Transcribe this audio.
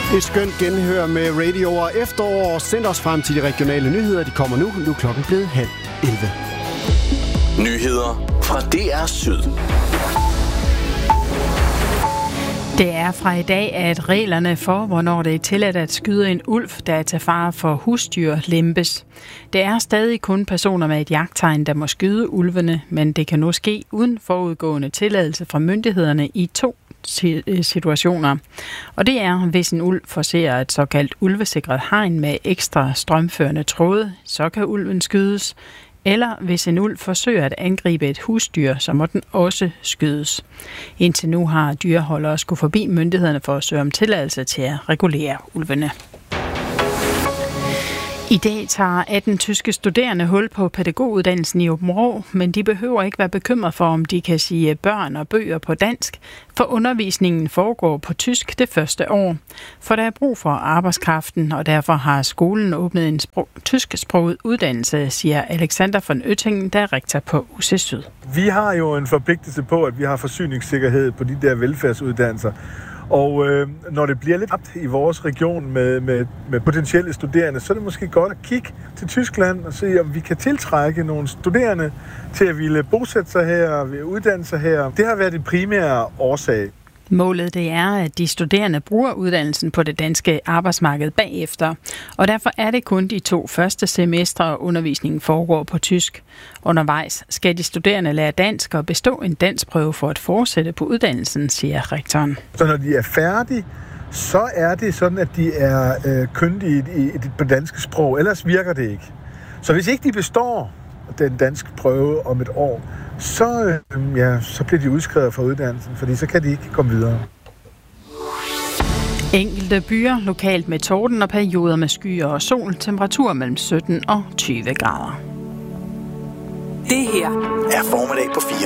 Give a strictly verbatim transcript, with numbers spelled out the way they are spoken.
Et skønt genhør med radio og efterår. Send os frem til de regionale nyheder. De kommer nu. Nu er klokken blevet halv elleve. Nyheder fra D R Syd. Det er fra i dag, at reglerne for, hvornår det er tilladt at skyde en ulv, der er til fare for husdyr, lempes. Det er stadig kun personer med et jagttegn, der må skyde ulvene, men det kan nu ske uden forudgående tilladelse fra myndighederne i to situationer. Og det er, hvis en ulv forser et såkaldt ulvesikret hegn med ekstra strømførende tråde, så kan ulven skydes. Eller hvis en ulv forsøger at angribe et husdyr, så må den også skydes. Indtil nu har dyreholdere skulle forbi myndighederne for at søge om tilladelse til at regulere ulvene. I dag tager atten tyske studerende hul på pædagoguddannelsen i Aabenraa, men de behøver ikke være bekymret for, om de kan sige børn og bøger på dansk, for undervisningen foregår på tysk det første år. For der er brug for arbejdskraften, og derfor har skolen åbnet en sprog, tysksproget uddannelse, siger Alexander von Oettingen, der er rektor på U C Syd. Vi har jo en forpligtelse på, at vi har forsyningssikkerhed på de der velfærdsuddannelser. Og øh, når det bliver lidt apt i vores region med, med, med potentielle studerende, så er det måske godt at kigge til Tyskland og se, om vi kan tiltrække nogle studerende til at ville bosætte sig her og uddanne sig her. Det har været den primære årsag. Målet det er, at de studerende bruger uddannelsen på det danske arbejdsmarked bagefter, og derfor er det kun de to første semestre, og undervisningen foregår på tysk. Undervejs skal de studerende lære dansk og bestå en danskprøve for at fortsætte på uddannelsen, siger rektoren. Så når de er færdige, så er det sådan, at de er øh, kyndige i, i, på det danske sprog, ellers virker det ikke. Så hvis ikke de består den danske prøve om et år, så, øh, ja, så bliver de udskrevet fra uddannelsen, fordi så kan de ikke komme videre. Enkelte byer lokalt med torden og perioder med skyer og sol, temperatur mellem sytten og tyve grader. Det her er Formiddag på fire.